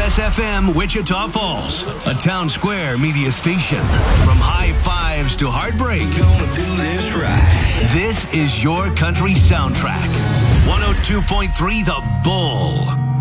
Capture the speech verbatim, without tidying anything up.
S F M Wichita Falls, a town square media station. From high fives to heartbreak, Gonna do this right. this is your country soundtrack. one oh two point three The Bull.